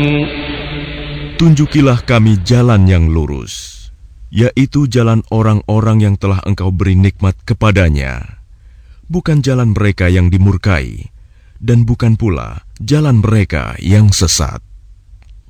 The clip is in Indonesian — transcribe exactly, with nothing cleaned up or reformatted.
Tunjukilah kami jalan yang lurus, yaitu jalan orang-orang yang telah Engkau beri nikmat kepadanya, bukan jalan mereka yang dimurkai, dan bukan pula jalan mereka yang sesat.